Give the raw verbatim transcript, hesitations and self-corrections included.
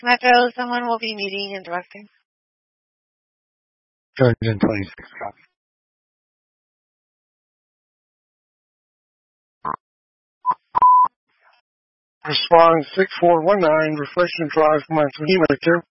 Metro, someone will be meeting and directing. two hundred twenty-six copy. Respond six four one nine, Reflection Drive, Monthly Metro.